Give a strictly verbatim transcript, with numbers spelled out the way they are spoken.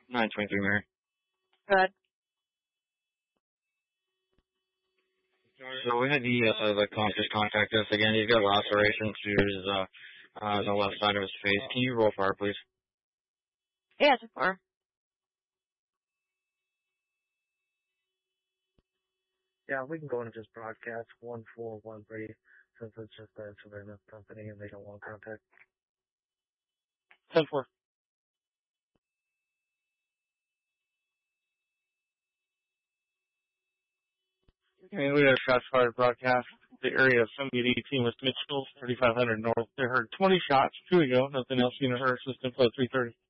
nine twenty-three, Mary. Good. So we had the, uh, the conscious contact us again. He's got laceration to his, uh, uh, the left side of his face. Can you roll fire, please? Yeah, it's far. Yeah, we can go into just broadcast one four one three since it's just a surveillance company and they don't want contact. ten four. Okay, we had a shots fired broadcast. The area of seventy eighteen West Mitchell, thirty-five hundred north. They heard twenty shots. Here we go. Nothing else. Unit heard system flow three thirty.